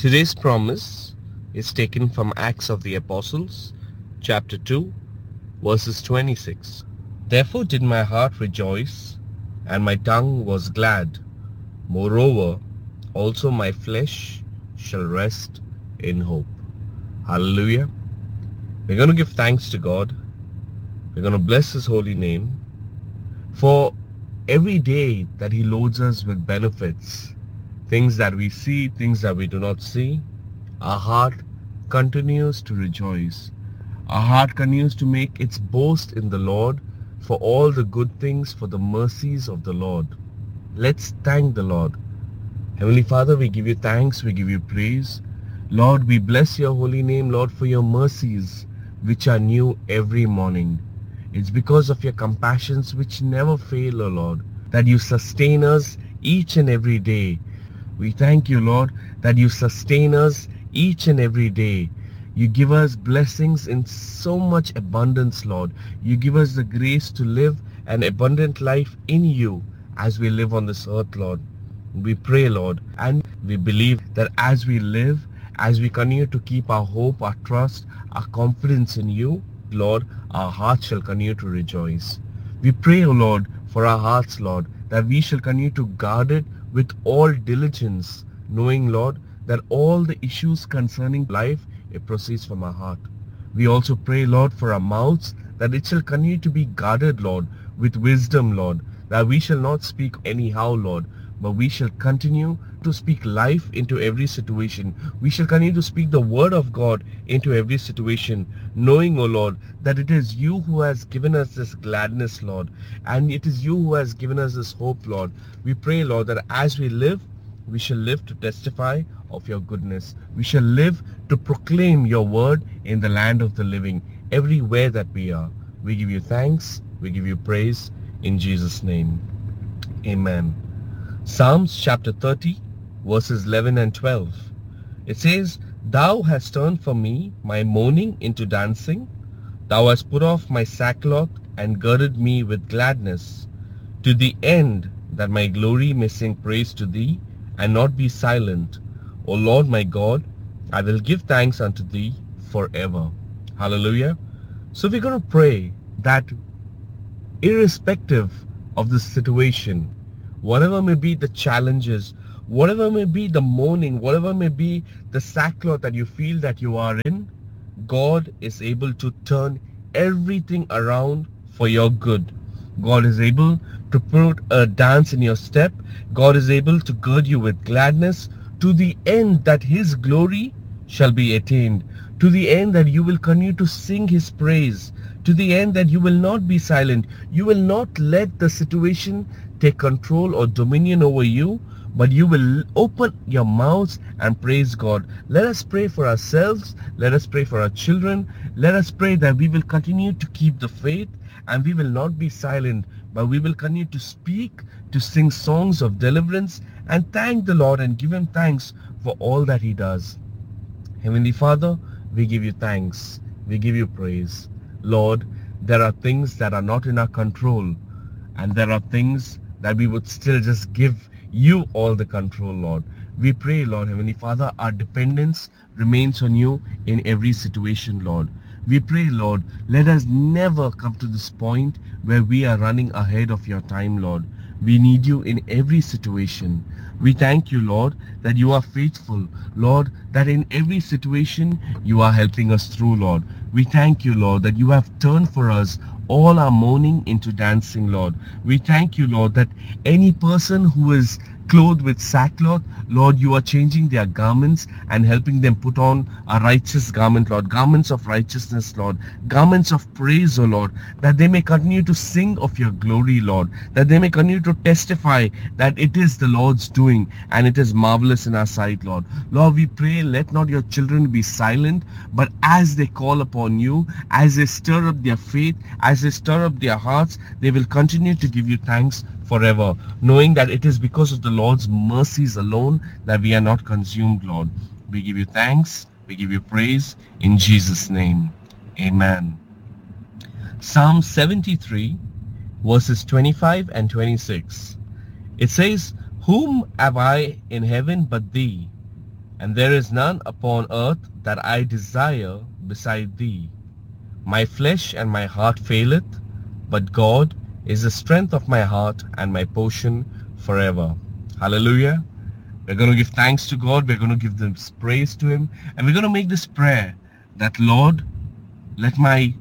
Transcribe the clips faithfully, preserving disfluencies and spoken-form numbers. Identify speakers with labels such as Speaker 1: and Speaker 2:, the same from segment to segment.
Speaker 1: Today's promise is taken from Acts of the Apostles, chapter two, verses twenty-six. Therefore did my heart rejoice, and my tongue was glad. Moreover, also my flesh shall rest in hope. Hallelujah. We're going to give thanks to God. We're going to bless His holy name for every day that He loads us with benefits. Things that we see, things that we do not see. Our heart continues to rejoice. Our heart continues to make its boast in the Lord for all the good things, for the mercies of the Lord. Let's thank the Lord. Heavenly Father, we give you thanks, we give you praise. Lord, we bless your holy name, Lord, for your mercies, which are new every morning. It's because of your compassions which never fail, O Lord, that you sustain us each and every day. We thank you, Lord, that you sustain us each and every day. You give us blessings in so much abundance, Lord. You give us the grace to live an abundant life in you as we live on this earth, Lord. We pray, Lord, and we believe that as we live, as we continue to keep our hope, our trust, our confidence in you, Lord, our hearts shall continue to rejoice. We pray, O Lord, for our hearts, Lord, that we shall continue to guard it with all diligence, knowing, Lord, that all the issues concerning life, it proceeds from our heart. We also pray, Lord, for our mouths, that it shall continue to be guarded, Lord, with wisdom, Lord, that we shall not speak anyhow, Lord, but we shall continue to speak life into every situation. We shall continue to speak the word of God into every situation, knowing, O Lord, that it is you who has given us this gladness, Lord, and it is you who has given us this hope, Lord. We pray, Lord, that as we live, we shall live to testify of your goodness. We shall live to proclaim your word in the land of the living, everywhere that we are. We give you thanks, we give you praise, in Jesus' name. Amen. Psalms chapter thirty, verses eleven and twelve. It says, Thou hast turned for me my mourning into dancing. Thou hast put off my sackcloth and girded me with gladness, to the end that my glory may sing praise to thee and not be silent. O Lord my God, I will give thanks unto thee forever. Hallelujah. So we're going to pray that irrespective of the situation, whatever may be the challenges, whatever may be the mourning, whatever may be the sackcloth that you feel that you are in, God is able to turn everything around for your good. God is able to put a dance in your step. God is able to gird you with gladness, to the end that His glory shall be attained, to the end that you will continue to sing His praise, to the end that you will not be silent. You will not let the situation take control or dominion over you, but you will open your mouths and praise God. Let us pray for ourselves. Let us pray for our children. Let us pray that we will continue to keep the faith and we will not be silent, but we will continue to speak, to sing songs of deliverance and thank the Lord and give Him thanks for all that He does. Heavenly Father, we give you thanks. We give you praise. Lord, there are things that are not in our control, and there are things that we would still just give you all the control, Lord. We pray, Lord, Heavenly Father, our dependence remains on you in every situation, Lord. We pray, Lord, let us never come to this point where we are running ahead of your time, Lord. We need you in every situation. We thank you, Lord, that you are faithful, Lord, that in every situation you are helping us through, Lord. We thank you, Lord, that you have turned for us all our mourning into dancing, Lord. We thank you, Lord, that any person who is clothed with sackcloth, Lord, you are changing their garments and helping them put on a righteous garment, Lord, garments of righteousness, Lord, garments of praise, O Lord, that they may continue to sing of your glory, Lord, that they may continue to testify that it is the Lord's doing and it is marvelous in our sight, Lord. Lord, we pray, let not your children be silent, but as they call upon you, as they stir up their faith, as they stir up their hearts, they will continue to give you thanks forever, knowing that it is because of the Lord's mercies alone that we are not consumed, Lord. We give you thanks, we give you praise, in Jesus' name. Amen. Psalm seventy-three, verses twenty-five and twenty-six. It says, Whom have I in heaven but thee? and there is none upon earth that I desire beside thee. My flesh and my heart faileth, but God is the strength of my heart and my portion forever. Hallelujah. We're going to give thanks to God. We're going to give this praise to Him. And we're going to make this prayer that, Lord, let my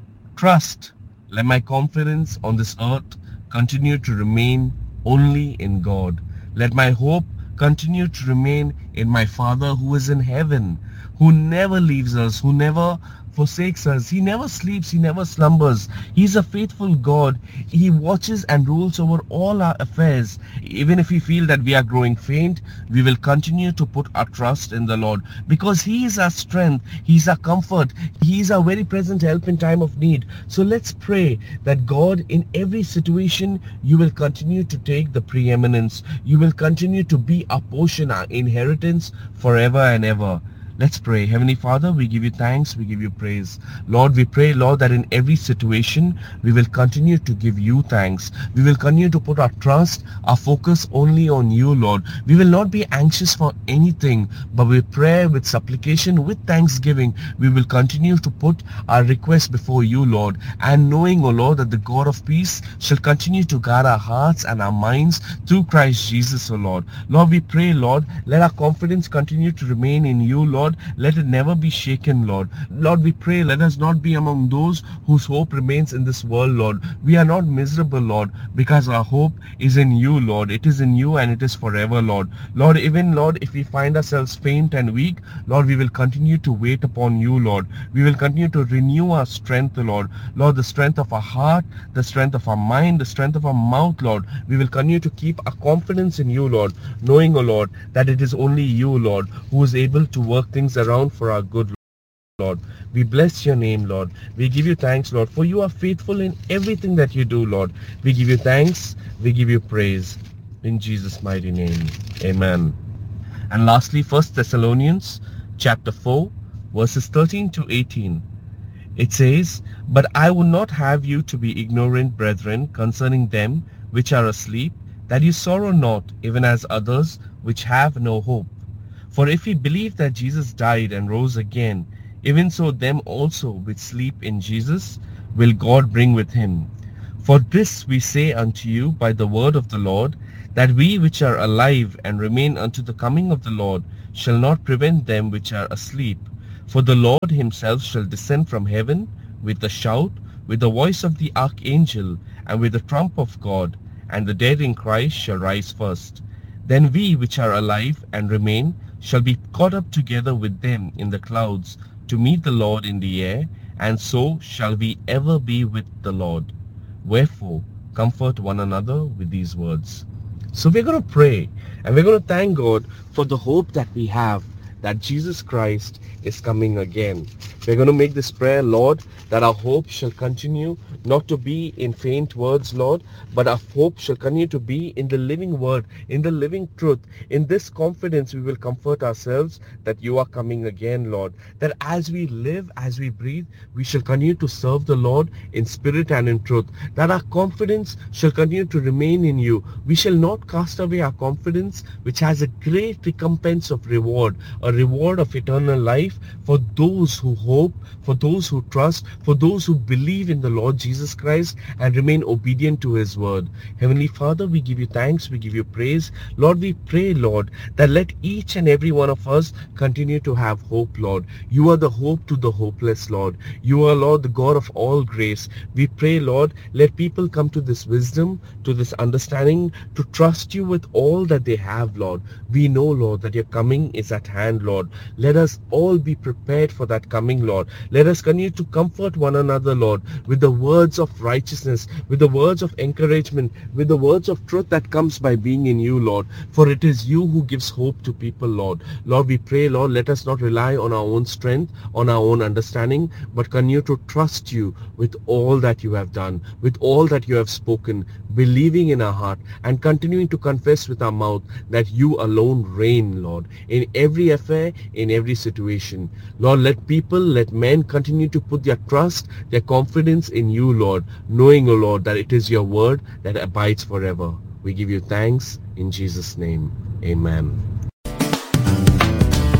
Speaker 1: trust, let my confidence on this earth continue to remain only in God. Let my hope continue to remain in my Father who is in heaven, who never leaves us, who never forsakes us. He never sleeps. He never slumbers. He's a faithful God. He watches and rules over all our affairs. Even if we feel that we are growing faint, we will continue to put our trust in the Lord, because He is our strength. He's our comfort. He is our very present help in time of need. So let's pray that God, in every situation, you will continue to take the preeminence. You will continue to be our portion, our inheritance forever and ever. Let's pray. Heavenly Father, we give you thanks, we give you praise. Lord, we pray, Lord, that in every situation, we will continue to give you thanks. We will continue to put our trust, our focus only on you, Lord. We will not be anxious for anything, but with prayer, with supplication, with thanksgiving, we will continue to put our requests before you, Lord. And knowing, O Lord, that the God of peace shall continue to guard our hearts and our minds through Christ Jesus, O Lord. Lord, we pray, Lord, let our confidence continue to remain in you, Lord. Let it never be shaken, Lord. Lord, we pray, let us not be among those whose hope remains in this world, Lord. We are not miserable, Lord, because our hope is in you, Lord. It is in you and it is forever, Lord. Lord, even, Lord, if we find ourselves faint and weak, Lord, we will continue to wait upon you, Lord. We will continue to renew our strength, Lord. Lord, the strength of our heart, the strength of our mind, the strength of our mouth, Lord. We will continue to keep our confidence in you, Lord, knowing, O Lord, that it is only you, Lord, who is able to work things around for our good, Lord. We bless your name, Lord. We give you thanks, Lord, for you are faithful in everything that you do, Lord. We give you thanks. We give you praise. In Jesus' mighty name. Amen. And lastly, First Thessalonians chapter four, verses thirteen to eighteen. It says, "But I would not have you to be ignorant, brethren, concerning them which are asleep, that you sorrow not, even as others which have no hope. For if we believe that Jesus died and rose again, even so them also which sleep in Jesus will God bring with him. For this we say unto you by the word of the Lord, that we which are alive and remain unto the coming of the Lord shall not prevent them which are asleep. For the Lord himself shall descend from heaven with a shout, with the voice of the archangel, and with the trump of God, and the dead in Christ shall rise first. Then we which are alive and remain shall be caught up together with them in the clouds to meet the Lord in the air, and so shall we ever be with the Lord. Wherefore, comfort one another with these words." So we're going to pray, and we're going to thank God for the hope that we have, that Jesus Christ is coming again. We're going to make this prayer, Lord, that our hope shall continue not to be in faint words, Lord, but our hope shall continue to be in the living word, in the living truth. In this confidence, we will comfort ourselves that you are coming again, Lord. That as we live, as we breathe, we shall continue to serve the Lord in spirit and in truth. That our confidence shall continue to remain in you. We shall not cast away our confidence, which has a great recompense of reward, a reward of eternal life for those who hope, for those who trust, for those who believe in the Lord Jesus Christ and remain obedient to his word. Heavenly Father, we give you thanks, we give you praise. Lord, we pray, Lord, that let each and every one of us continue to have hope, Lord. You are the hope to the hopeless, Lord. You are, Lord, the God of all grace. We pray, Lord, let people come to this wisdom, to this understanding, to trust you with all that they have, Lord. We know, Lord, that your coming is at hand, Lord. Let us all be prepared for that coming, Lord. Let us continue to comfort one another, Lord, with the words of righteousness, with the words of encouragement, with the words of truth that comes by being in you, Lord. For it is you who gives hope to people, Lord. Lord, we pray, Lord, let us not rely on our own strength, on our own understanding, but continue to trust you with all that you have done, with all that you have spoken, believing in our heart and continuing to confess with our mouth that you alone reign, Lord, in every affair, in every situation. Lord, let people, let men continue to put their trust, their confidence in you, Lord, knowing, O Lord, that it is your word that abides forever. We give you thanks in Jesus' name. Amen.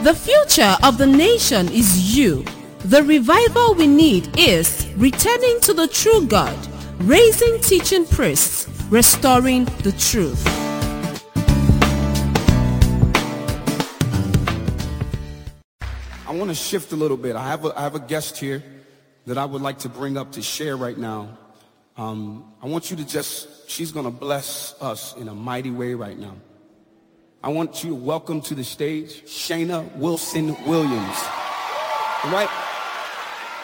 Speaker 2: The future of the nation is you. The revival we need is returning to the true God, raising teaching priests, restoring the truth.
Speaker 3: I want to shift a little bit. I have a, I have a guest here that I would like to bring up to share right now. Um, I want you to just, she's going to bless us in a mighty way right now. I want you to welcome to the stage Shayna Wilson Williams. All right?